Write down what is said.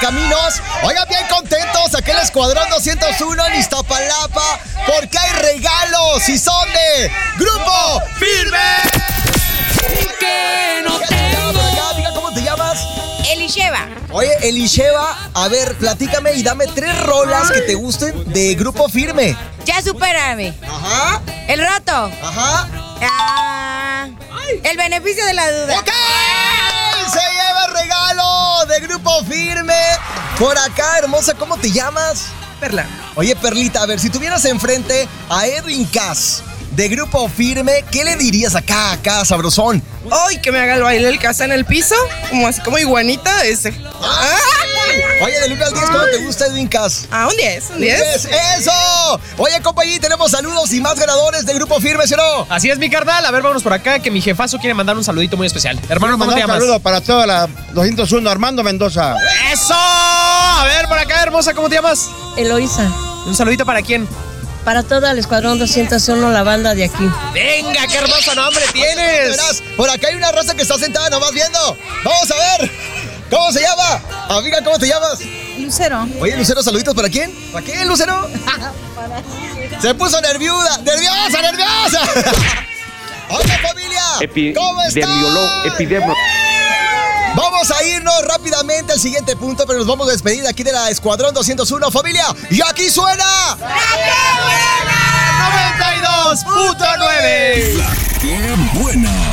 Correcaminos. Oigan, bien contentos aquí en el Escuadrón 201 en Iztapalapa, porque hay regalos y son de Grupo Firme. Que no tengo. Amiga, ¿cómo te llamas? Elisheva. Oye, Elisheva, a ver, platícame y dame 3 rolas que te gusten de Grupo Firme. Ya supérame. Ajá, El roto. ajá. El beneficio de la duda. ¡Ok! Se lleva el regalo de Grupo Firme. Por acá, hermosa, ¿cómo te llamas? Perla. Oye, Perlita, a ver, si tuvieras enfrente a Edwin Cass de Grupo Firme, ¿qué le dirías acá, sabrosón? Ay, que me haga el baile el casa en el piso, como así como iguanita ese. Oye, del 1 al 10, ¿cómo te gusta Edwin Cass? Un 10, un 10. ¡Eso! Oye, compa, allí tenemos saludos y más ganadores de Grupo Firme, ¿sí o no? Así es, mi carnal. A ver, vámonos por acá, que mi jefazo quiere mandar un saludito muy especial. Hermano, ¿cómo te llamas? Un saludo para toda la 201, Armando Mendoza. ¡Eso! A ver, por acá, hermosa, ¿cómo te llamas? Eloísa. ¿Un saludito para quién? Para todo el Escuadrón 201, la banda de aquí. ¡Venga, qué hermoso nombre tienes! Verás, por acá hay una raza que está sentada nomás viendo. Vamos a ver. ¿Cómo se llama? Amiga, ¿cómo te llamas? Lucero. Oye, Lucero, saluditos, ¿para quién? ¿Para quién, Lucero? Se puso nerviosa. Hola, familia. ¿Cómo están? Vamos a irnos rápidamente al siguiente punto, pero nos vamos a despedir aquí de la Escuadrón 201, familia. Y aquí suena... ¡La que buena! 92.9. ¡Qué buena!